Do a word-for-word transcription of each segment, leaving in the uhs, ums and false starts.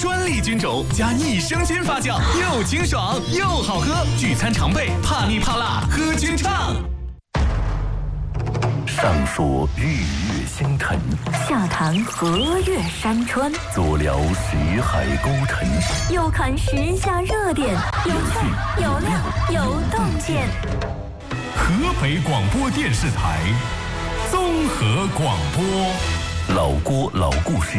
专利菌种加益生菌发酵，又清爽又好喝，聚餐常备，怕腻怕辣喝菌畅。 上说日月星辰， 下谈河岳山川， 左聊识海沟沉， 右看时下热点，有趣有料有洞见。 河北广播电视台综合广播， 老郭老故事。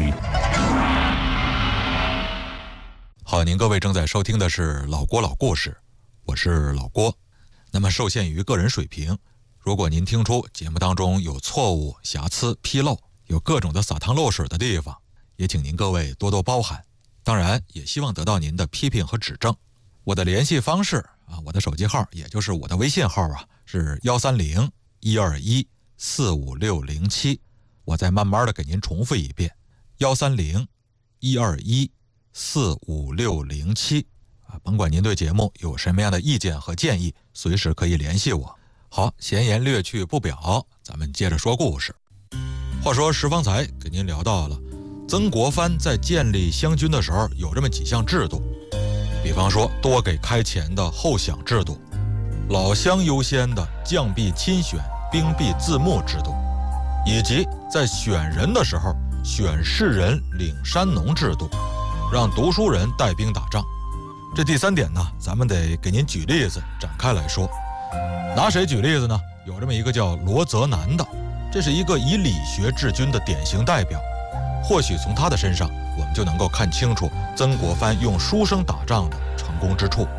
好，您各位正在收听的是老郭老故事，我是老郭。那么受限于个人水平，如果您听出节目当中有错误、瑕疵、纰漏，有各种的撒汤漏水的地方，也请您各位多多包涵。当然也希望得到您的批评和指正。我的联系方式啊，我的手机号也就是我的微信号啊，是幺三零一二一四五六零七。我再慢慢的给您重复一遍，幺三零一二一四五六零七啊，甭管您对节目有什么样的意见和建议，随时可以联系我。好，闲言略去不表，咱们接着说故事。话说石方才给您聊到了曾国藩在建立湘军的时候有这么几项制度，比方说多给开钱的后饷制度，老乡优先的将必亲选兵必自募制度，以及在选人的时候选士人领山农制度，让读书人带兵打仗。这第三点呢，咱们得给您举例子展开来说。拿谁举例子呢？有这么一个叫罗泽南的，这是一个以理学治军的典型代表。或许从他的身上，我们就能够看清楚曾国藩用书生打仗的成功之处。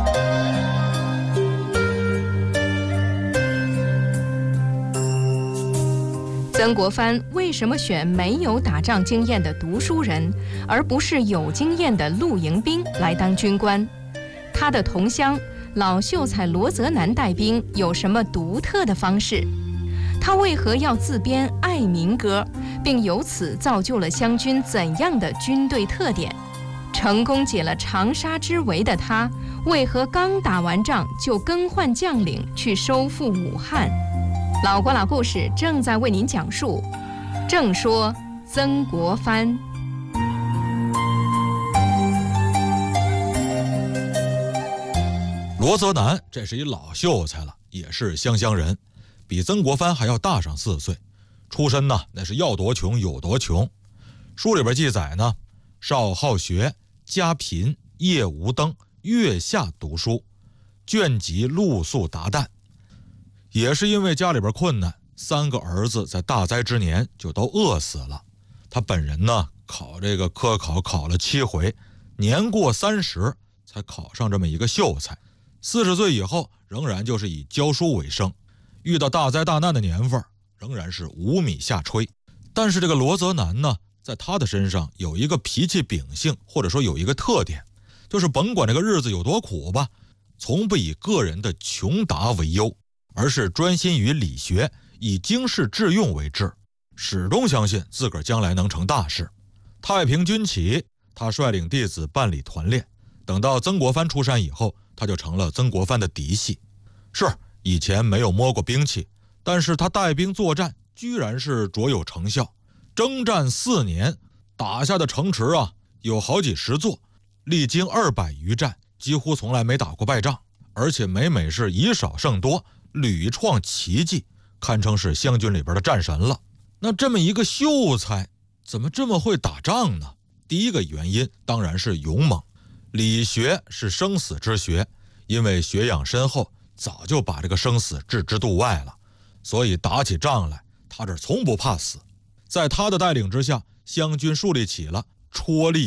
曾国藩为什么选没有打仗经验的读书人，而不是有经验的露营兵来当军官？他的同乡老秀才罗泽南带兵有什么独特的方式？他为何要自编爱民歌，并由此造就了湘军怎样的军队特点？成功解了长沙之围的他，为何刚打完仗就更换将领去收复武汉？老郭老故事正在为您讲述，正说曾国藩。 罗泽南这是一老秀才了，也是湘乡人，比曾国藩还要大上四岁，出身呢那是要多穷有多穷。书里边记载呢，少好学，家贫，夜无灯，月下读书，卷籍露宿达旦。也是因为家里边困难，三个儿子在大灾之年就都饿死了。他本人呢，考这个科考考了七回，年过三十才考上这么一个秀才。四十岁以后，仍然就是以教书为生。遇到大灾大难的年份，仍然是无米下炊。但是这个罗泽南呢，在他的身上有一个脾气秉性，或者说有一个特点，就是甭管这个日子有多苦吧，从不以个人的穷达为忧，而是专心于理学，以经世致用为志，始终相信自个儿将来能成大事。太平军起，他率领弟子办理团练，等到曾国藩出山以后，他就成了曾国藩的嫡系。是以前没有摸过兵器，但是他带兵作战居然是卓有成效。征战四年，打下的城池啊有好几十座，历经二百余战，几乎从来没打过败仗，而且每每是以少胜多，屡创奇迹，堪称是湘军里边的战神了。那这么一个秀才怎么这么会打仗呢？第一个原因当然是勇猛。理学是生死之学，因为学养深厚，早就把这个生死置之度外了，所以打起仗来他这从不怕死。在他的带领之下，湘军树立起了戳力